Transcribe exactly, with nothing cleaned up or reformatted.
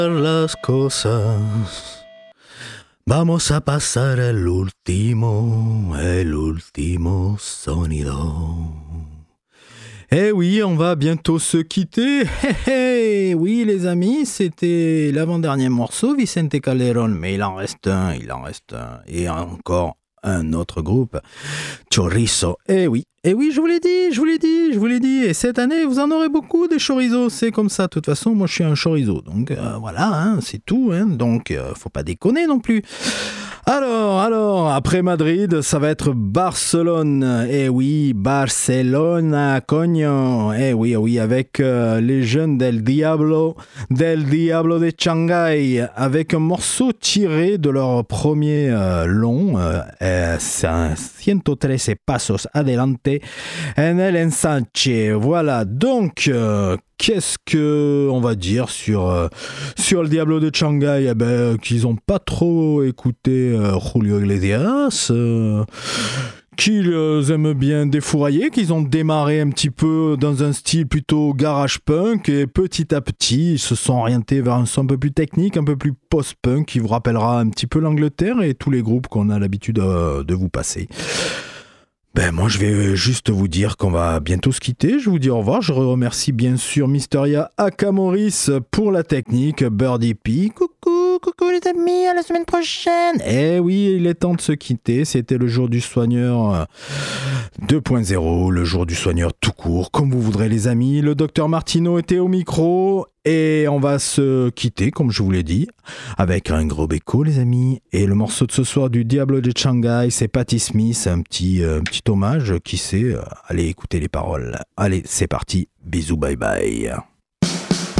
Las cosas. Vamos a pasar el último, el último sonido. Eh oui, on va bientôt se quitter. Hey, hey, oui, les amis, c'était l'avant-dernier morceau, Vicente Calderón, mais il en reste un, il en reste un, et encore un autre groupe, Chorizo. Eh oui, eh oui, je vous l'ai dit, je vous l'ai dit, je vous l'ai dit, et cette année, vous en aurez beaucoup des chorizos, c'est comme ça, de toute façon, moi je suis un chorizo, donc euh, voilà, hein, c'est tout, hein, donc euh, faut pas déconner non plus. Alors, alors, après Madrid, ça va être Barcelone. Eh oui, Barcelona, cogno. Eh oui, oui, avec euh, les jeunes del Diablo, del Diablo de Shanghai, avec un morceau tiré de leur premier euh, long, euh, euh, ciento trece pasos adelante en el ensanche. Voilà, donc... Euh, Qu'est-ce que on va dire sur euh, sur le Diablo de Shanghai? Eh ben, qu'ils ont pas trop écouté euh, Julio Iglesias, euh, qu'ils aiment bien défourailler, qu'ils ont démarré un petit peu dans un style plutôt garage punk et petit à petit ils se sont orientés vers un son un peu plus technique, un peu plus post-punk qui vous rappellera un petit peu l'Angleterre et tous les groupes qu'on a l'habitude euh, de vous passer. Ben moi je vais juste vous dire qu'on va bientôt se quitter, je vous dis au revoir, je remercie bien sûr Mysteria Akamoris pour la technique, Birdie P, coucou, coucou les amis, à la semaine prochaine. Eh oui, il est temps de se quitter, c'était le jour du soigneur deux point zéro, le jour du soigneur tout court, comme vous voudrez les amis, le docteur Martino était au micro. Et on va se quitter, comme je vous l'ai dit, avec un gros béco, les amis. Et le morceau de ce soir du Diablo de Shanghai, c'est Patti Smith, un petit, euh, petit hommage, qui sait. Allez écouter les paroles. Allez, c'est parti. Bisous, bye bye.